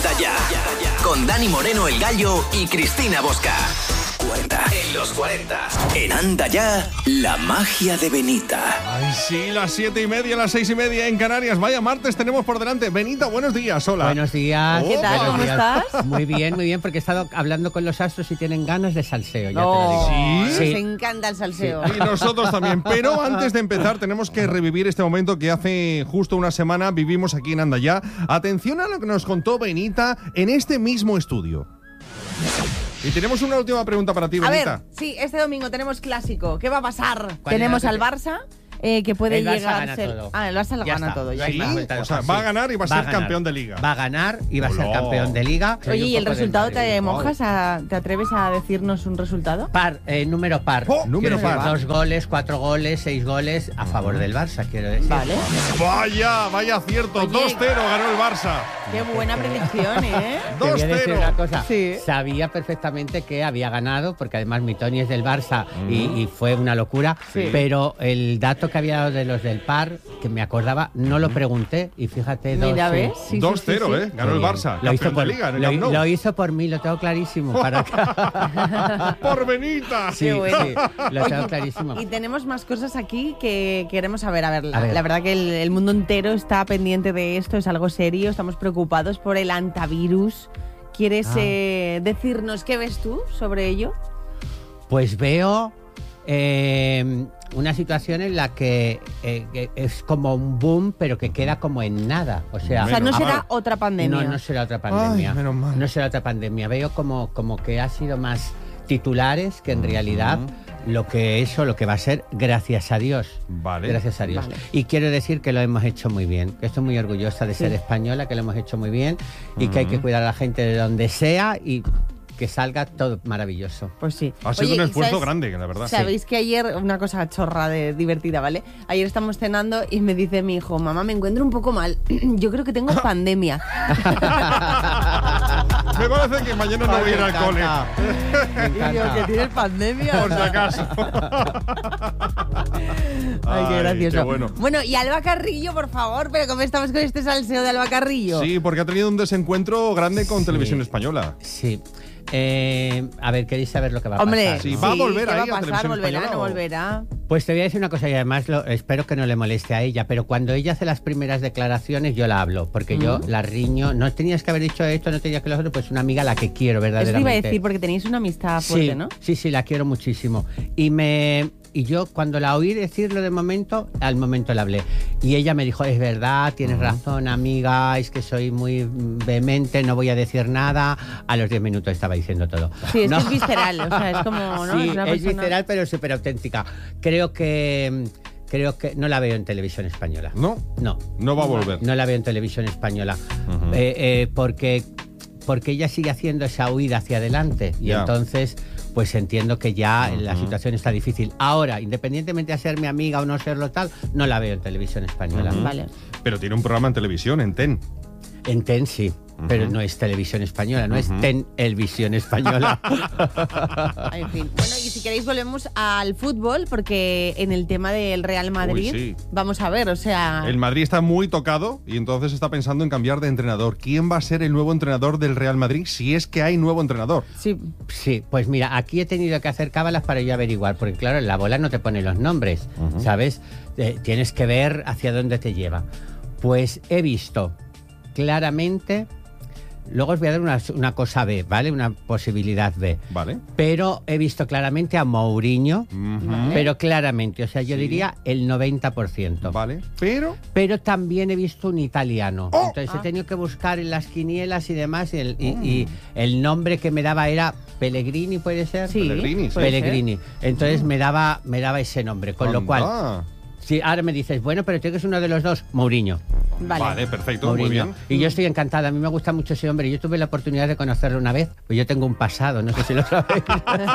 Anda Ya, con Dani Moreno el Gallo y Cristina Bosca. 40. En los 40. En Anda Ya, la magia de Benita. Ay, sí, las 7:30, las 6:30 en Canarias. Vaya martes tenemos por delante. Benita, buenos días, hola. Buenos días. ¿Qué tal? ¿Cómo estás? Muy bien, porque he estado hablando con los astros y tienen ganas de salseo, ya te lo digo. ¿Sí? Nos encanta el salseo. Y nosotros también. Pero antes de empezar tenemos que revivir este momento que hace justo una semana vivimos aquí en Anda Ya. Atención a lo que nos contó Benita en este mismo estudio. Y tenemos una última pregunta para ti, Benita. A ver, sí, este domingo tenemos clásico. ¿Qué va a pasar? ¿Cuál Tenemos era? al Barça, que puede El Barça llegar gana a ser... todo. Ah, el Barça lo Ya gana está. todo. Ya Sí. está. O sea, va a ganar y va a ser campeón de liga. Va a ganar y va a ser Oló. campeón de liga. Oye, ¿y el resultado te Wow. mojas? ¿Te atreves a decirnos un resultado? Número par. Oh, número Quiero decir, par. 2 goles, 4 goles, 6 goles a favor del Barça, quiero decir. Vale. Vaya acierto. Oye. 2-0 ganó el Barça. Qué buena predicción, ¿eh? Te voy a decir 2-0. una cosa. Sí. Sabía perfectamente que había ganado, porque además mi Tony es del Barça y fue una locura. Sí. Pero el dato que había dado de los del par, que me acordaba, no lo pregunté. Y fíjate, Mira, ¿ves? Sí, 2-0, sí, sí. ganó el Barça. Lo hizo, Campeón de liga en el Camp Nou. lo hizo por mí, lo tengo clarísimo. Por Benita. Sí, Qué bueno. sí, lo tengo clarísimo. Y tenemos más cosas aquí que queremos saber. A ver, A ver. la verdad que el mundo entero está pendiente de esto, es algo serio, estamos preocupados por el antivirus. ¿Quieres decirnos qué ves tú sobre ello? Pues veo una situación en la que es como un boom, pero que queda como en nada. O sea, O sea, no Menos será mal. otra pandemia. No será otra pandemia. Ay, menos mal. No será otra pandemia. Veo como que ha sido más titulares que en realidad lo que va a ser, gracias a Dios. Vale. Gracias a Dios. Vale. Y quiero decir que lo hemos hecho muy bien. Que estoy muy orgullosa de ser española, que lo hemos hecho muy bien y que hay que cuidar a la gente de donde sea y que salga todo maravilloso. Pues sí. Ha sido Oye, un ¿y esfuerzo sabes- grande, la verdad. Sabéis que ayer, una cosa chorra divertida, ¿vale? Ayer estamos cenando y me dice mi hijo, mamá, me encuentro un poco mal. Yo creo que tengo pandemia. Me parece que mañana no voy a ir al cole. Me Y yo, encanta. ¿que tienes pandemia? Por si acaso. Ay, qué gracioso. Qué bueno. Bueno, y Alba Carrillo, por favor, pero ¿cómo estamos con este salseo de Alba Carrillo? Sí, porque ha tenido un desencuentro grande con Televisión Española. Sí. A ver, ¿queréis saber lo que va a Hombre, pasar? Sí, va a volver ¿qué ahí va a a pasar? Televisión ¿Volverá? Española, ¿No o? volverá? Pues te voy a decir una cosa y además espero que no le moleste a ella, pero cuando ella hace las primeras declaraciones yo la hablo, porque yo la riño. No tenías que haber dicho esto, no tenías que lo otro, pues una amiga a la que quiero Eso te verdaderamente. iba a decir, porque tenéis una amistad fuerte, Sí, ¿no? sí, la quiero muchísimo. Y yo cuando la oí decirlo de momento, al momento la hablé. Y ella me dijo, es verdad, tienes razón, amiga, es que soy muy vehemente, no voy a decir nada. A los 10 minutos estaba diciendo todo. Sí, es No. que es visceral, o sea, es como, ¿no? Sí, una es persona- visceral, pero súper auténtica. Creo que no la veo en Televisión Española. ¿No? No va a volver. No la veo en Televisión Española. Porque ella sigue haciendo esa huida hacia adelante. Y Ya. entonces, pues entiendo que ya la situación está difícil. Ahora, independientemente de ser mi amiga o no serlo tal, no la veo en Televisión Española. Vale. Pero tiene un programa en televisión, en TEN. En TEN sí, pero no es Televisión Española, no es TEN Elvisión Española. En fin. Bueno, y si queréis volvemos al fútbol, porque en el tema del Real Madrid, sí. vamos a ver, o sea... El Madrid está muy tocado y entonces está pensando en cambiar de entrenador. ¿Quién va a ser el nuevo entrenador del Real Madrid si es que hay nuevo entrenador? Sí, Sí, pues mira, aquí he tenido que hacer cábalas para yo averiguar, porque claro, en la bola no te pone los nombres, ¿sabes? Tienes que ver hacia dónde te lleva. Pues he visto claramente, luego os voy a dar una cosa B, ¿vale? Una posibilidad B. ¿Vale? Pero he visto claramente a Mourinho, Ujú. pero claramente, o sea, yo Sí. diría el 90%. Vale. Pero... Pero también he visto un italiano. Entonces he tenido que buscar en las quinielas y demás y el nombre que me daba era Pellegrini, ¿puede ser? sí. Pellegrini, sí. puede ser. Pellegrini. Entonces me daba ese nombre, con lo cual, Anda. si ahora me dices, bueno, pero tienes uno de los dos, Mourinho. Vale. Perfecto, Mourinho. muy bien. Y yo estoy encantada, a mí me gusta mucho ese hombre. Yo tuve la oportunidad de conocerlo una vez, pues yo tengo un pasado, no sé si lo sabéis.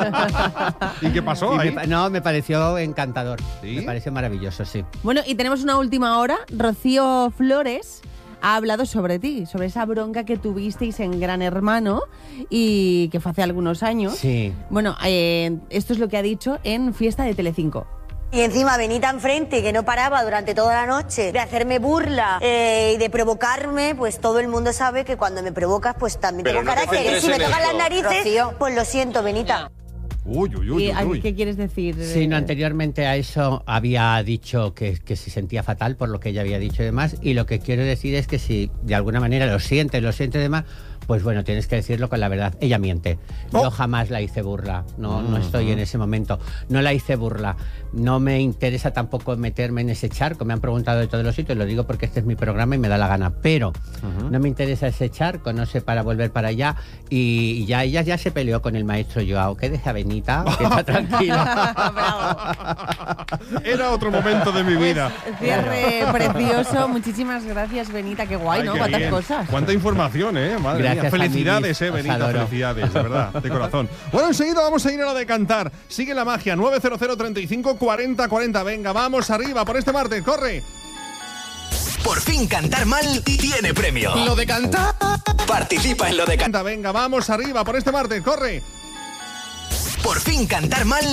¿Y qué pasó Y ahí? me pareció encantador. ¿Sí? Me pareció maravilloso, sí. Bueno, y tenemos una última hora. Rocío Flores ha hablado sobre ti, sobre esa bronca que tuvisteis en Gran Hermano y que fue hace algunos años. Sí. Bueno, esto es lo que ha dicho en Fiesta de Telecinco. Y encima Benita enfrente, que no paraba durante toda la noche de hacerme burla y de provocarme, pues todo el mundo sabe que cuando me provocas, pues también tengo carácter. Y si me tocan las narices, Rocío, pues lo siento, Benita. Uy. ¿Y qué quieres decir? Sí, no, anteriormente a eso había dicho que se sentía fatal por lo que ella había dicho y demás, y lo que quiero decir es que si de alguna manera lo siente demás, pues bueno, tienes que decirlo con la verdad. Ella miente. Yo jamás la hice burla. No estoy en ese momento. No la hice burla. No me interesa tampoco meterme en ese charco. Me han preguntado de todos los sitios. Lo digo porque este es mi programa y me da la gana. Pero no me interesa ese charco. No sé para volver para allá. Y ya ella ya se peleó con el maestro Joao. Que deja Benita, que está tranquila. Era otro momento de mi vida. Cierre precioso. Muchísimas gracias, Benita. Qué guay, ¿no? Cuántas cosas. Cuánta información, Madre Gracias, mía. Felicidades, Benita. Adoro. Felicidades, de verdad, de corazón. Bueno, enseguida vamos a ir a la de cantar. Sigue la magia. 900 35 40 40. Venga, vamos arriba por este martes. ¡Corre! Por fin cantar mal tiene premio. Lo de cantar. Participa en lo de cantar. Venga, vamos arriba por este martes. ¡Corre! Por fin cantar mal